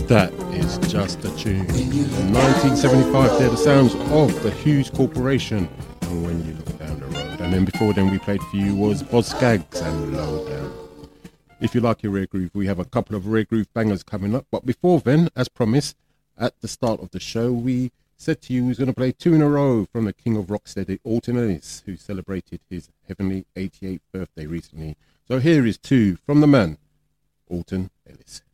That is just a tune. In 1975, they're the sounds of the Hughes Corporation and When You Look Down the Road. And then before then we played for you was Boz Scaggs and Low Down. If you like your rare groove, we have a couple of rare groove bangers coming up. But before then, as promised, at the start of the show, we said to you we was going to play two in a row from the King of Rocksteady, Alton Ellis, who celebrated his heavenly 88th birthday recently. So here is two from the man, Alton Ellis.